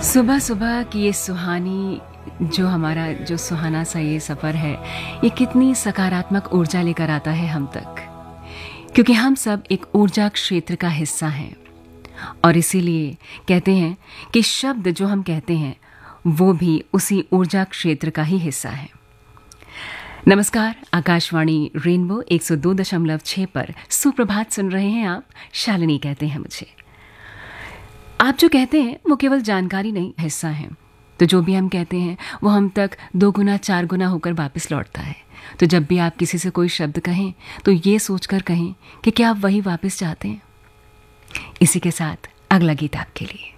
सुबह सुबह की ये सुहानी जो हमारा जो सुहाना सा ये सफ़र है, ये कितनी सकारात्मक ऊर्जा लेकर आता है हम तक, क्योंकि हम सब एक ऊर्जा क्षेत्र का हिस्सा हैं। और इसीलिए कहते हैं कि शब्द जो हम कहते हैं वो भी उसी ऊर्जा क्षेत्र का ही हिस्सा है। नमस्कार, आकाशवाणी रेनबो 102.6 पर सुप्रभात सुन रहे हैं आप। शालिनी कहते हैं मुझे। आप जो कहते हैं वो केवल जानकारी नहीं, हिस्सा है। तो जो भी हम कहते हैं वो हम तक 2 गुना 4 गुना होकर वापस लौटता है। तो जब भी आप किसी से कोई शब्द कहें तो ये सोचकर कहें कि क्या आप वही वापस चाहते हैं। इसी के साथ अगला गीत आपके लिए।